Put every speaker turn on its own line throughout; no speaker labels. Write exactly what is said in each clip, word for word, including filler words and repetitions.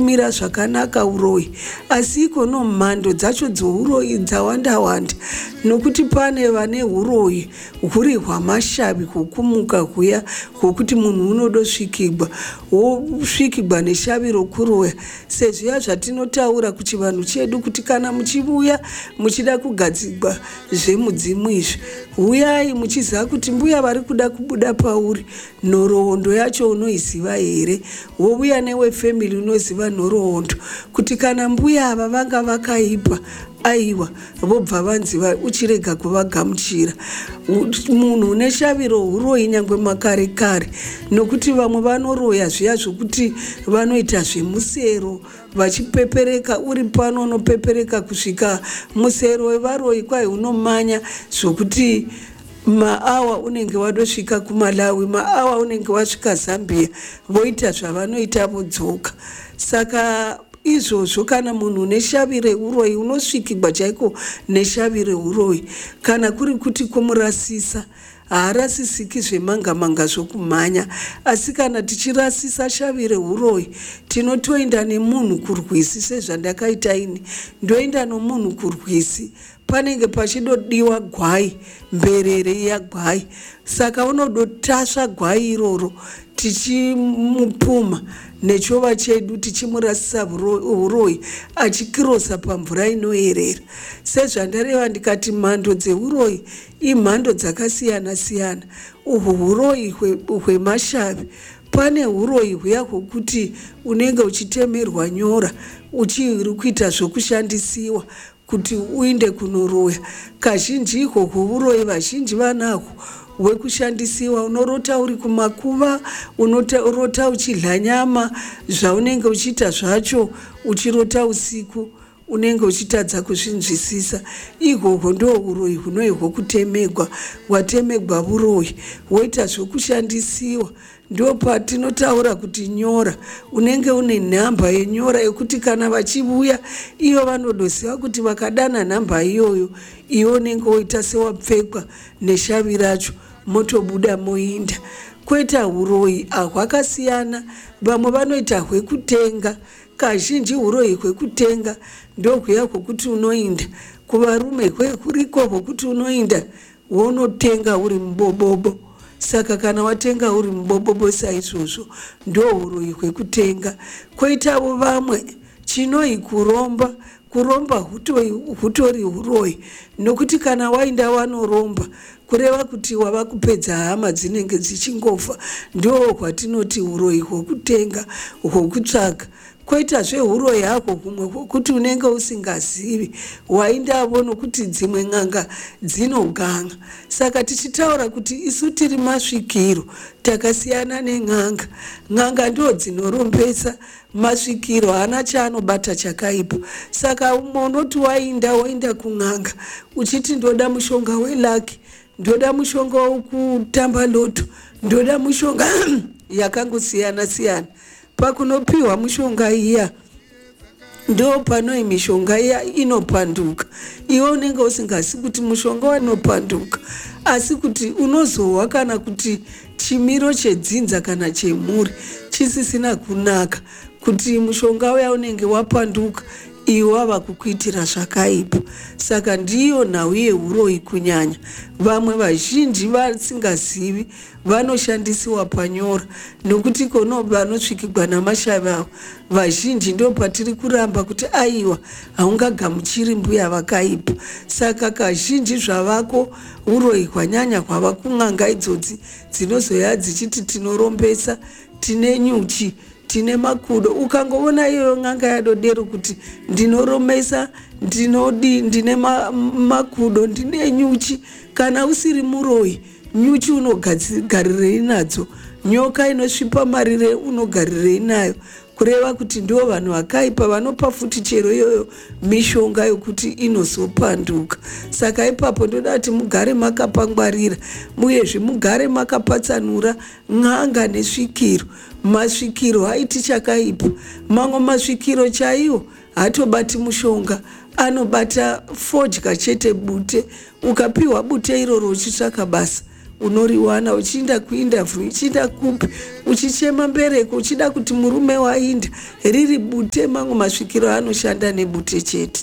kumira zvakanaka uroyi, asi ikono mhando dzacho dzouroyi dzawanda wanda, nokuti pane vane uroyi huri hwamashavi hwokumuka huya hwokuti munhu unodosvikigwa wosvikigwa neshavi rokuroya. Sezviya zvatinotaura kuchivanhu chedu kuti kana muchiuya muchida kugadzigwa zvemudzimu izvi, uyai muchiziva kuti mbuya vari kuda kubuda pauri, nhoroondo yacho unoiziva here? Wouya newefemili unoziva nhoroondo kuti kana mbuya ava vanga vakaipa, aiwa vobva vanziva uchirega kuvagamuchira. Munhu une shaviro uroyi nyangwe makare kare, nokuti vamwe vanoroya zviya zvokuti vanoita zvemusero vachipepereka, uri pano unopepereka kusvika musero wevaroyi kwai unomanya zvokuti maawa unenge wadosvika kuMalawi, maawa unenge wasvika Zambia, voita zvavanoita vodzoka. Saka izvozvo kana munhu neshavi reuroyi unosvikigwa chaiko neshavi reuroyi. Kana kuri kuti kumurasisa, haarasisiki zvemanga-manga zvokumhanya, asi kana tichirasisa shavi reuroyi tinotoenda nemunhu kurwisi. Sezvandakaita ini ndoenda nomunhu kurwisi, panenge pachidodiwa gwai, mberere yagwai, saka unodotasva gwai iroro tichimupuma nechova chedu tichimurasisa uroyi achikirosa pamvura inoyerera. Sezvandareva ndikati mhando dzeuroyi imhando dzakasiyana-siyana. Uhwu uroyi hwemashavi, pane uroyi huya hwokuti unenge uchitemerwa nyora uchiri kuita zvokushandisiwa kuti uinde kunoroya. Kazhinji ihwohwo uroyi vazhinji vanahwo hwekushandisiwa. Unorota uri kumakuva, unorota uchidla nyama, zvaunenge uchiita zvacho uchirota usiku unenge uchitadza kuzvinzwisisa. Ihwohwo ndo uroyi hunoi hwokutemegwa. Watemegwa uroyi woita zvokushandisiwa. Ndo patinotaura kuti nyora, unenge une nhamba yenyora yekuti kana vachiuya iyo vanodoziva kuti vakadana nhamba iyoyo, iwo unenge woita sewapfekwa neshavi racho, motobuda moinda. Kwoita uroyi hwakasiyana, vamwe vanoita hwekutenga. Kazhinji uroyi hwekutenga ndo huya hwokuti unoinda. Kuvarume huriko hwokuti unoinda wonotenga uri mubobobo. Saka kana watenga uri mubobobo saizvozvo ndo uroyi hwekutenga. Kwoitawo vamwe chinoi kuromba. Kuromba hutori uroyi, nokuti kana wainda wanoromba kureva kuti wava kupedza hama dzinenge dzichingofa. Ndo hwatinoti uroyi hwokutenga, hwokutsvaga. Kwoita zveuroyi hako humwe hwokuti unenge usingazivi, waindavo nokuti dzimwe n'anga dzinoganga. Saka tichitaura kuti isu tiri masvikiro takasiyana nen'anga. N'anga ndo dzinorombesa, masvikiro hana chaanobata chakaipa. Saka umwe unoti wainda wainda kun'anga uchiti ndoda mushonga welaki, ndoda mushonga wokutamba loto, ndoda mushonga yakangosiyana-siyana. Pakunopiwa mushonga iya ndo panoi mishonga iya inopanduka. Iwe unenge usingazi kuti mushonga wanopanduka, asi kuti unozowa kana kuti chimiro chedzinza kana chemhuri chisisina kunaka, kuti mushonga uya unenge wapanduka iwe wava kukuitira zvakaipa. Saka ndiyo nhau yeuroyi kunyanya. Vamwe vazhinji vasingazivi vanoshandisiwa panyora, nokuti kono vanosvikigwa namashavi avo vazhinji ndo patiri kuramba kuti aiwa haungagamuchiri mbuya vakaipa. Saka kazhinji zvavako uroyi hwanyanya hwava kun'anga idzodzi dzinozoya dzichiti tinorombesa, tine nyuchi, tine makudo. Ukangoona iyo n'anga yadodero kuti ndinoromesa, ndinodi, ndine ma, makudo, ndine nyuchi, kana usiri muroyi nyuchi unogarirei nadzo? Nyoka inosvipa marire unogarirei nayo? Kureva kuti ndio vanhu vakaipa vanopa futi chero iyoyo mishonga yokuti inozopanduka. Saka ipapo ndoda kuti mugare makapangwarira, uyezve mugare makapatsanura n'anga nesvikiro. Masvikiro haiti chakaipa. Mamwe masvikiro chaiwo hatobati mushonga, anobata fodya chete bute. Ukapiwa bute iroro uchitsvaka basa unoriwana uchiinda kuinterview, uchiinda kupi, uchichema mbereko, uchida kuti murume wainda riri bute, mamwe masvikiro anoshanda nebute chete.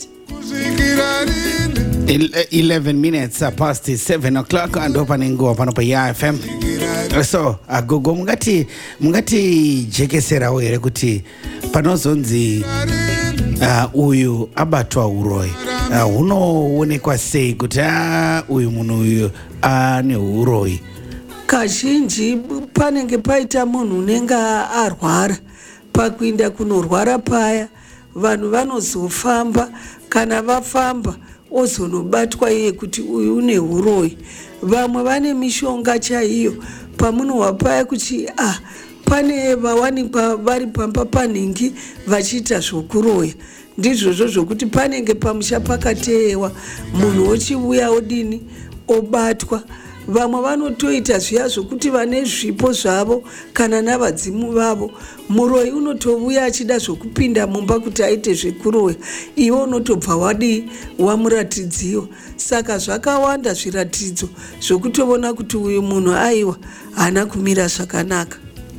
eleven minutes past seven o'clock and opening go pano pa I F M. So agogo mungati mungati jekeserawo here kuti panozonzi uh, uyu abatwa uroi uh, unoonekwa sei kuti uh, uyu munhu uyu ane uh, uroi?
Kazhinji panenge paita munhu unenge arwara, pakuinda kunorwara paya vanhu vanozofamba, kana vafamba ozonobatwa iye kuti uyu une uroi. Vamwe vane mishonga chaiyo pamunhu paya kuti ah pane vawanikwa vari pamba panhingi vachiita zvokuroya. Ndizvozvo zvokuti panenge pamusha pakateyewa, munhu ochiuya odini obatwa. Vamwe vanotoita zviya zvokuti vane zvipo zvavo kana navadzimu vavo, muroi unotouya achida zvokupinda mumba kuti aite zvekuroya, iwe unotobva wadi wamuratidziwa. Saka zvakawanda zviratidzo zvokutoona kuti uyu munhu aiwa haana kumira zvakanaka.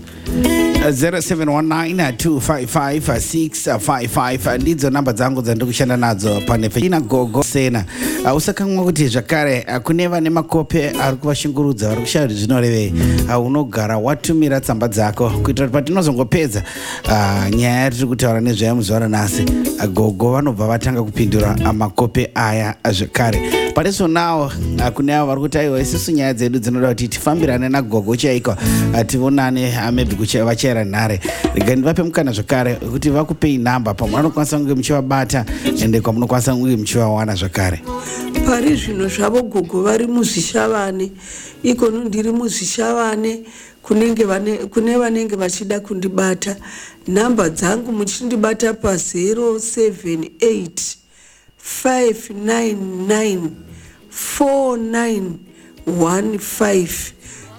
zero seven one nine two five five six five five ndidzo namba dzangu dzandikushanda nadzo panefe ina gogo sena. Uh, usakamwa kuti zvakare uh, kune vane makope ari kuvashungurudza vari kushaya kuti zvinorevei. Uh, unogara watumira tsamba dzako kuitira kuti patinozongopedza uh, nyaya yatiri kutaura nezvayo muzuva ranhasi, uh, gogo vanobva vatanga kupindura uh, makope aya uh, zvakare. Pariso nawo uh, kune avo vari kuti aiwa isusu nyaya dzedu dzinoda kuti tifambirane nagogo chaiko, uh, tivonane uh, maybe vachaira nhare. Rega ndivape mukana zvakare kuti vakupei namba pamunokwanisa kunge muchivabata ende kwamunokwanisa kunge muchivawana zvakare.
Pari zvino zvavo gogo vari muzvishavane, ikono ndiri muzvishavane, kunenge vane kune vanenge vachida kundibata. Namba dzangu muchindibata pa zero seven eight five nine nine four nine one five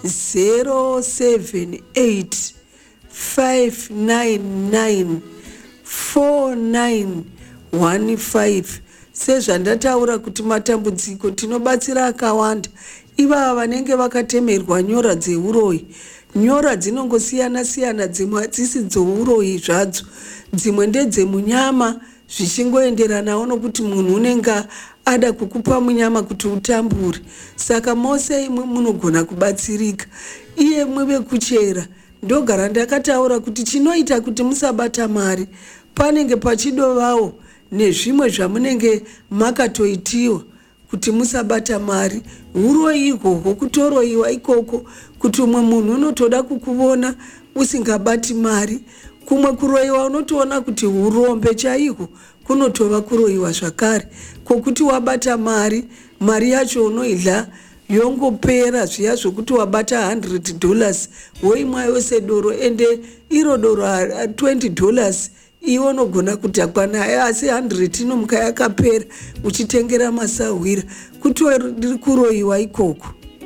zero seven eight five nine nine four nine one five. Sezvandataura kuti matambudziko tinobatsira akawanda. Ivava vanenge vakatemerwa nyora dzeuroi, nyora dzinongosiyana siyana, dzimwe hadzisi dzouroi zvadzo, dzimwe ndedzemunyama, zvichingoenderanawo nokuti munhu unenge ada kukupa munyama kuti utambure. Saka mose imwe munogona kubatsirika. Iye mwe vekuchera ndogara ndakataura kuti chinoita kuti musabata mari panenge pachidovawo nezvimwe zvamunenge makatoitiwa kuti musabata mari. Uroi ihwohwo, kutoroiwa ikoko, kuti umwe munhu unotoda kukuvona usingabati mari. Kumwe kuroiwa unotoona kuti urombe chaihwo kunotova kuroiwa zvakare, kokuti wabata mari, mari yacho unoidla yongopera zviya zvokuti wabata one hundred dollars woimwa yose doro, ende iro doro twenty dollars iwe unogona kutakwa naye, asi one hundred inomuka yakapera uchitengera masahwira, kuti riri kuroiwa ikoko.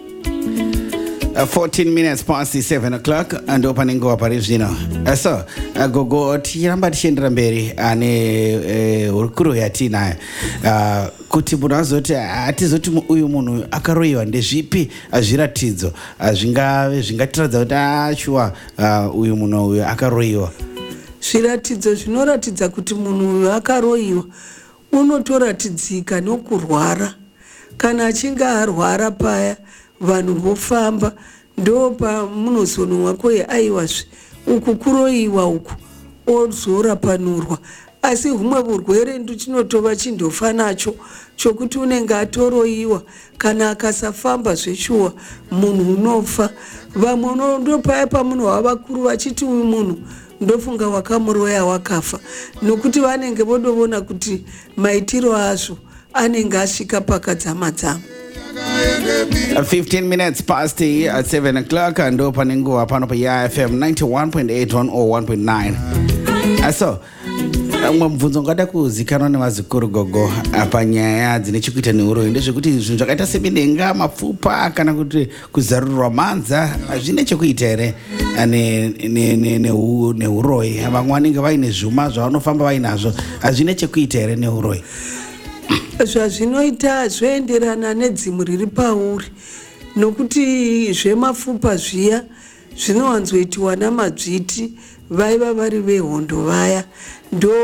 Uh, fourteen minutes past seven o'clock and opening go pari zvino. Uh, so uh, gogo tichiramba tichiendera mberi ane uh, urukuro yatinayo uh, kuti munhu azoti hatizoti uyu munhu akaroiwa ndezvipi uh, zviratidzo uh, zvingave zvingatiradza kuti ashuwa uh, uyu munhu uyu akaroiwa.
Zviratidzo zvinoratidza kuti munhu uyu akaroiwa unotoratidzika nokurwara. Kana achinge arwara paya vanhu vofamba, ndo pamunozonwa kwe aiwazve uku kuroiwa uku ozorapanurwa. Asi humwe urwere ndotinotova chindofa nacho chokuti unenge atoroiwa, kana akasafamba zveshuwa munhu unofa. Vamwe ndo paya pamunhu wavakuru vachiti uyu munhu ndofunga wakamuroya wakafa, nokuti vanenge vodovona kuti maitiro azvo anenge asvika pakadzamadzama.
fifteen minutes past uh, seven o'clock and opening go up on I F M ninety-one point eight one oh one point nine. Uh, so umwe mubvunzo ngada kuzikanwa nevazukuru gogo panyaya dzine chekuita neuroi ndezvekuti zvinhu zvakaita seminenga, mapfupa kana kuti kuzarurwa manza zvine chekuita here neuroi? Vamwe vanenge vaine zvuma zvavanofamba vainazvo, hazvine chekuita here neuroi?
Zvazvinoita zvoenderana nedzimu riri pauri. nokuti zvemapfupa zviya zvinowanzoitiwa namadzviti vaiva vari vehondo vaya ndo